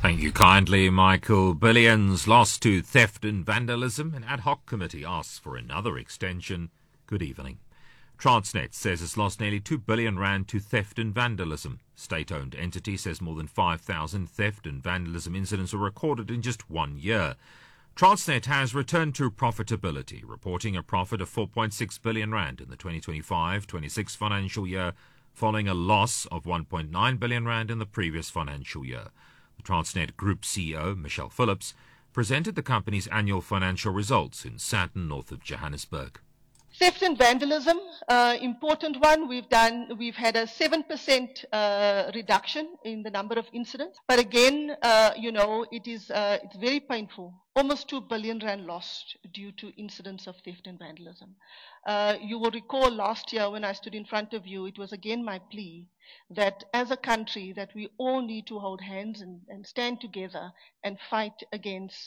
Thank you kindly, Michael. Billions lost to theft and vandalism. An ad hoc committee asks for another extension. Good evening. Transnet says it's lost nearly 2 billion rand to theft and vandalism. State-owned entity says more than 5,000 theft and vandalism incidents were recorded in just 1 year. Transnet has returned to profitability, reporting a profit of 4.6 billion rand in the 2025-26 financial year, following a loss of 1.9 billion rand in the previous financial year. The Transnet Group CEO, Michelle Phillips, presented the company's annual financial results in Sandton, north of Johannesburg. Theft and vandalism, important one. We've had a 7% reduction in the number of incidents. But again, it's very painful. Almost 2 billion rand lost due to incidents of theft and vandalism. You will recall last year when I stood in front of you, it was again my plea that as a country that we all need to hold hands and stand together and fight against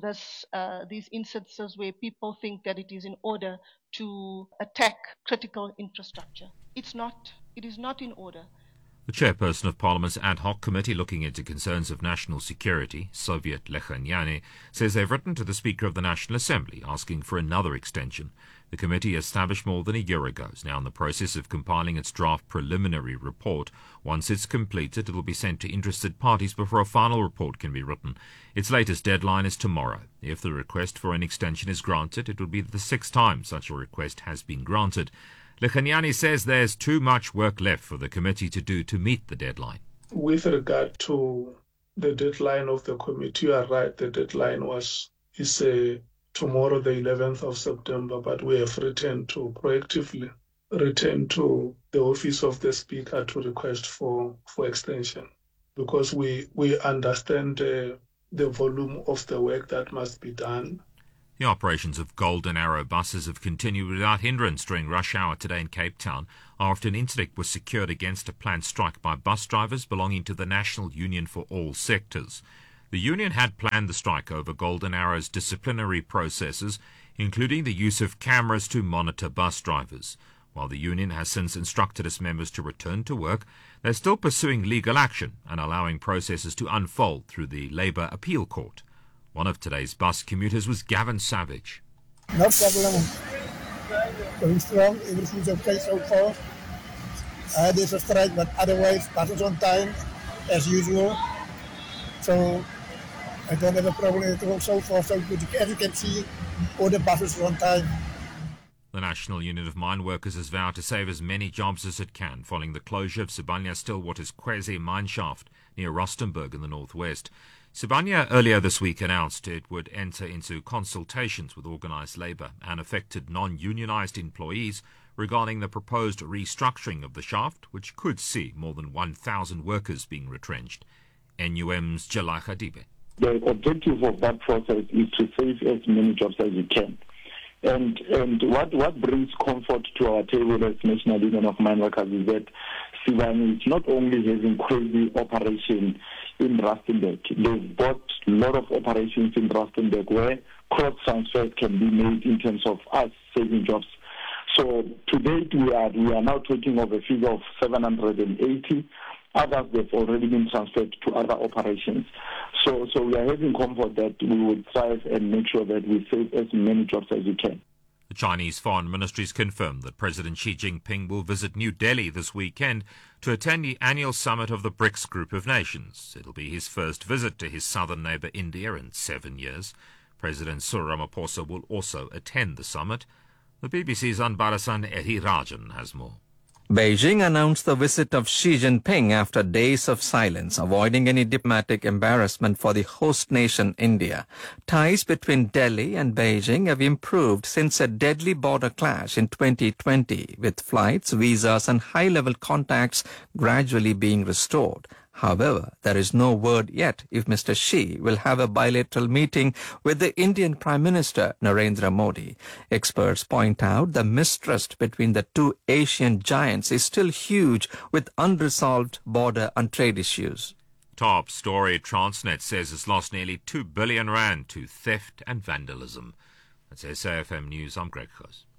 these instances where people think that it is in order to attack critical infrastructure. It is not in order. The chairperson of Parliament's ad hoc committee looking into concerns of national security, Soviet Lekhanyane, says they've written to the Speaker of the National Assembly asking for another extension. The committee, established more than a year ago, is now in the process of compiling its draft preliminary report. Once it's completed, it will be sent to interested parties before a final report can be written. Its latest deadline is tomorrow. If the request for an extension is granted, it will be the 6th time such a request has been granted. Lekhanyane says there's too much work left for the committee to do to meet the deadline. With regard to the deadline of the committee, you are right, the deadline is tomorrow, the 11th of September, but we have proactively written to the office of the Speaker to request for extension, because we understand the volume of the work that must be done. The operations of Golden Arrow buses have continued without hindrance during rush hour today in Cape Town after an interdict was secured against a planned strike by bus drivers belonging to the National Union for All Sectors. The union had planned the strike over Golden Arrow's disciplinary processes, including the use of cameras to monitor bus drivers. While the union has since instructed its members to return to work, they're still pursuing legal action and allowing processes to unfold through the Labour Appeal Court. One of today's bus commuters was Gavin Savage. No problem. Going strong, everything's okay so far. There's a strike, but otherwise, buses on time, as usual. So I don't have a problem at all so far, so good. As you can see, all the buses are on time. The National Union of Mine Workers has vowed to save as many jobs as it can following the closure of Sibanye-Stillwater's Kwezi mine shaft near Rustenburg in the northwest. Sibanye earlier this week announced it would enter into consultations with organised labour and affected non-unionised employees regarding the proposed restructuring of the shaft, which could see more than 1,000 workers being retrenched. NUM's Jalai Khadibe. The objective of that process is to save as many jobs as you can. And what brings comfort to our table as National Union of Mine Workers is that Sibanye is not only having crazy operation in Rustenburg. They've bought a lot of operations in Rustenburg where cross transfers can be made in terms of us saving jobs. So to date, we are now talking of a figure of 780. Others have already been transferred to other operations. So we are having comfort that we will strive and make sure that we save as many jobs as we can. The Chinese Foreign Ministry has confirmed that President Xi Jinping will visit New Delhi this weekend to attend the annual summit of the BRICS group of nations. It'll be his first visit to his southern neighbour India in 7 years. President Cyril Ramaphosa will also attend the summit. The BBC's Anbarasan Eri Rajan has more. Beijing announced the visit of Xi Jinping after days of silence, avoiding any diplomatic embarrassment for the host nation, India. Ties between Delhi and Beijing have improved since a deadly border clash in 2020, with flights, visas and high-level contacts gradually being restored. However, there is no word yet if Mr. Xi will have a bilateral meeting with the Indian Prime Minister Narendra Modi. Experts point out the mistrust between the two Asian giants is still huge, with unresolved border and trade issues. Top story: Transnet says it's lost nearly 2 billion rand to theft and vandalism. That's SAFM News. I'm Greg Goss.